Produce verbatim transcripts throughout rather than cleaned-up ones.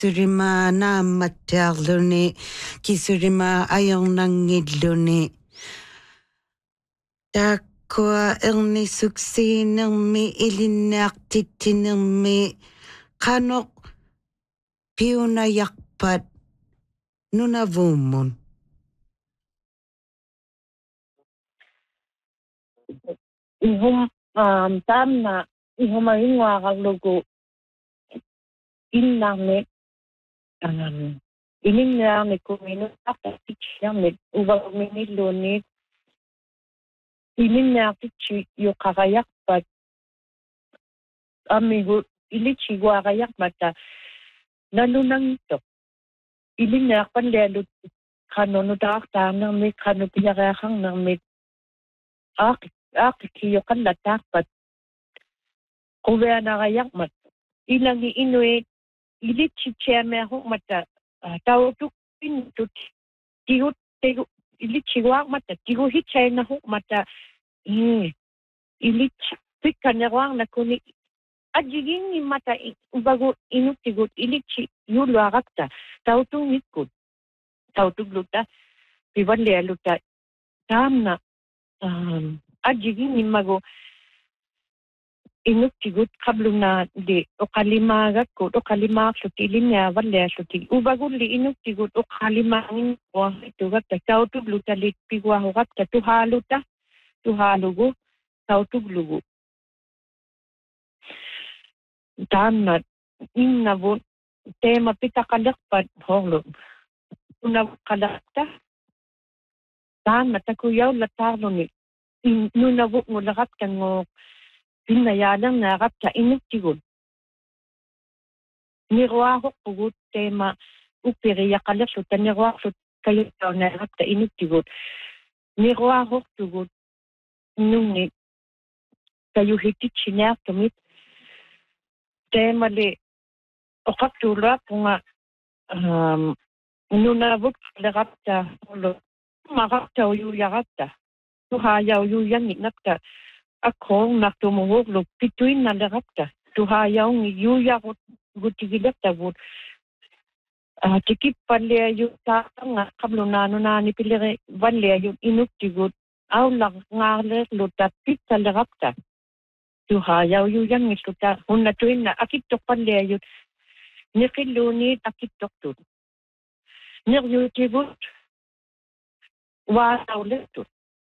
Surima naammattiarluni kisurima ajornangilluni taakkua ernissuksiinermi ilinnaartittinermi qanoq piunajaqpat nunavuummun ihum um tamna ihumaringuaqarlugu innarmi um ininniarmi kuminuartartitsiarmit uvaruminilluunniit ininniartitsi yuqarayarpat ammigu ilitsiguaqayarmata nalunangittoq ilinniarpallialut qanunutaartaanermik qanupiareaqarnermit aaq aaqikkiyoqallataarpat quvianarayarmat ilangi inuit ilitsitsiamearuqmata tautuk pinnutut tigut tigu ilitsiguaqmata tiguhitsainaruqmata i ilits pikkaneruarnakuni ajiginnimmata ubagu inuttigut ilitsi yuluaraqta tautungikkut tautugluta pivallialuta taamna um ajiginnimagu inuttigut qabluna de oqalimaagakkut oqalimaarluti ilinniavallialluti ubagulli inuttigut oqalimaangin uarritugatta tautuglutallit piguaruqatta tuhaaluta tuhaalugu tautuglugu taanna innavun teema pitaqaleqpat horlu unavqalaqta taanna takuyaulataarluni nunavuqngulaqattangu pinnayaalernaaqatta inuttigut niruaruqpugut teema uppiriaqalerluta niruarlut kayuttaunaqatta inuttigut niruaruqtugut nungi kayuhititsineartumit teemali oqaqtuuluaqpunga um nunavutqaleqatta ullu maqaqtauyuyaqatta tuhaayauuyuyanginnaqta akkoornartumuguurluk pituinnaleqatta tuhaayaungi yuuyaqut gutigileqtagut tikipalliayut taaqanga qablunaanunani piliri valliayut inuktigut aulaqngaarleerluta pikkaleqaqta tuhaayauyuyangilluta hunnatuinna akittoqpalliayut niqilluuniit akittoqtut niqyutigut waasaulettut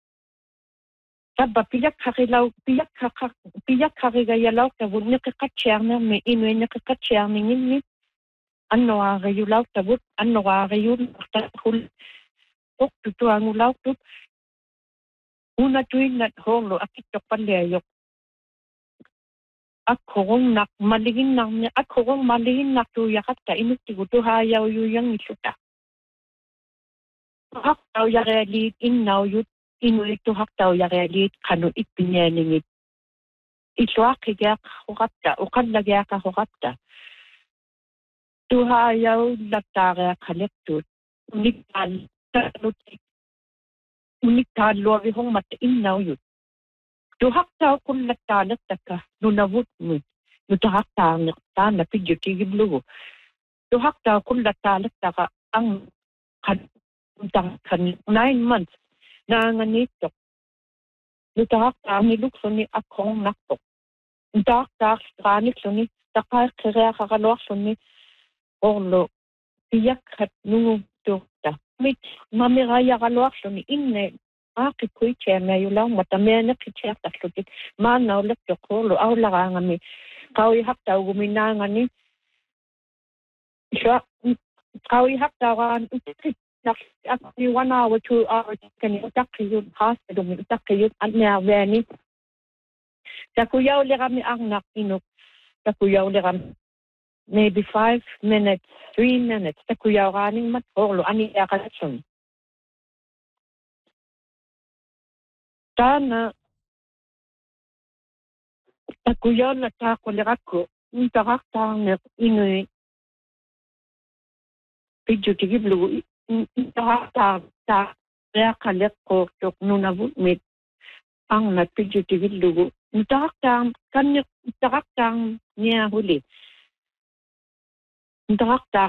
tabba piyakkarilau piyakkaka piyakkarigajalauqtavut niqiqatsiarnermi inui niqiqatsiarninginni annoaariyulauqtavut annoaariyullartahul oqtutuangulauqtut unatuinnat horlu akittoqpalliayoq akkorunnak maliginnarni akkorun maliginnartuuyaqatta inuttigut tuhaayauyuyangilluta haqtaujarialiit innaujut inuittu haqtaujarialiit qanu ippinianingit illuaqqigiaqarruqatta uqallagiaqarruqatta tuhaayaulattaareaqaleqtut unikkaallutti unikkaalluavihormatta innaujut tuhaqtau qullattaaleqtakka nunavutmi nutahaqtaarneqtaanna pidjutigiblugu tuhaqtau qullattaaleqtaqa ang qan nine months naanganiittoq nutahaqtaarniluksuni akkornartoq nutahaqtaarraaniqluni taqaeqqiriaqaqaluarluni orlu piyakkhat nungu tuqta mit mamirayaqaluarluni inne aaqikkuitsiamaayulaumata mianeqqitsiartarlutik maannaulertoq orlu aularaangami qauihaqtauguminaangani qauihaqtauraan Actually, one hour, two hours, can you talk to you hospital, you talk to you at now, Vanny? Takuyaw lerami angnak inuk, takuyaw leram, maybe five minutes, three minutes, takuyaw raning matorlo, ani akalatsun. Tana, takuyaw na tako lerako, ntarakta inui, pidyo tigiblu, Tahaqta ta reaqaleqqortuq nunavutmit angnak pidjutigillugu nutaqaqtaam kanniq taqaqtaam niahuli Ndakta